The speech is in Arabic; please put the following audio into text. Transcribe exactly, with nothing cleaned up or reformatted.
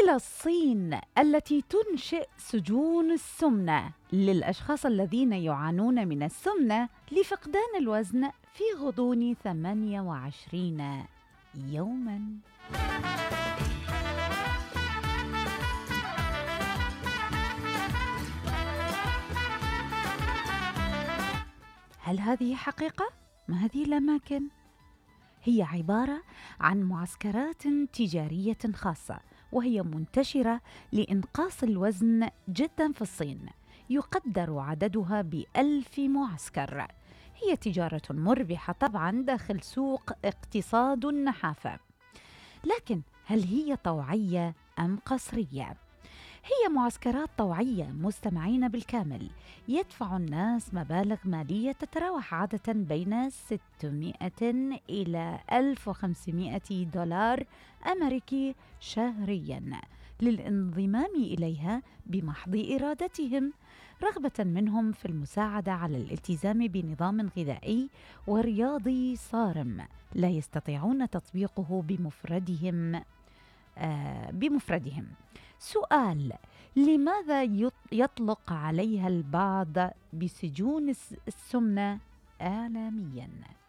إلى الصين التي تنشئ سجون السمنة للأشخاص الذين يعانون من السمنة لفقدان الوزن في غضون ثمانية وعشرين يوماً. هل هذه حقيقة؟ ما هذه الأماكن؟ هي عبارة عن معسكرات تجارية خاصة، وهي منتشرة لإنقاص الوزن جدا في الصين، يقدر عددها بألف معسكر. هي تجارة مربحة طبعا داخل سوق اقتصاد النحافة، لكن هل هي طوعية أم قسرية؟ هي معسكرات طوعية مستمعين بالكامل، يدفع الناس مبالغ مالية تتراوح عادة بين ستمائة إلى ألف وخمسمائة دولار أمريكي شهرياً للانضمام إليها بمحض إرادتهم، رغبة منهم في المساعدة على الالتزام بنظام غذائي ورياضي صارم لا يستطيعون تطبيقه بمفردهم آه بمفردهم. سؤال: لماذا يطلق عليها البعض بسجون السمنة إعلامياً؟